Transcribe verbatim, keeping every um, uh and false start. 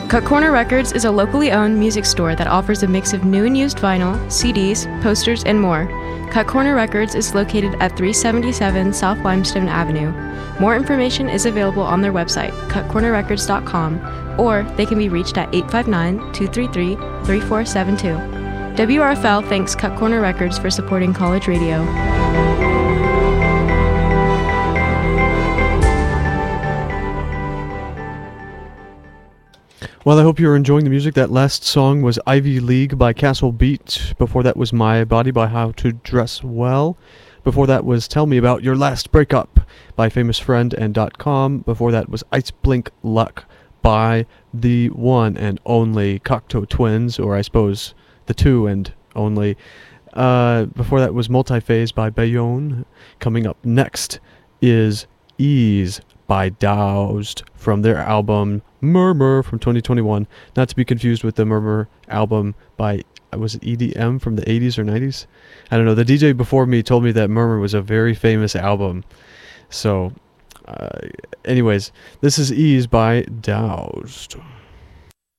Cut Corner Records is a locally owned music store that offers a mix of new and used vinyl, C Ds, posters, and more. Cut Corner Records is located at three seventy-seven South Limestone Avenue. More information is available on their website, cut corner records dot com, or they can be reached at eight five nine, two three three, three four seven two. W R F L thanks Cut Corner Records for supporting college radio. Well, I hope you're enjoying the music. That last song was Ivy League by Castle Beat. Before that was My Body by How to Dress Well. Before that was Tell Me About Your Last Breakup by Famous Friend and .com. Before that was Ice Blink Luck by the one and only Cocteau Twins, or I suppose the two and only. Uh, before that was Multiphase by Bayonne. Coming up next is Ease by Doused from their album Murmur from twenty twenty-one. Not to be confused with the Murmur album by, was it E D M from the eighties or nineties? I don't know. The D J before me told me that Murmur was a very famous album. So, uh, anyways, this is Ease by Doused.